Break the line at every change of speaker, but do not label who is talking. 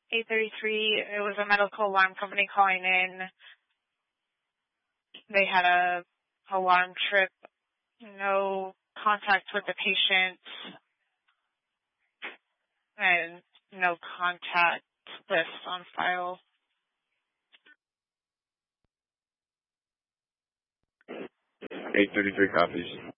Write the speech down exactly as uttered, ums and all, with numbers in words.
eight thirty-three, it was a medical alarm company calling in. They had a alarm trip, no contact with the patient, and no contact list on file.
eight thirty-three copies.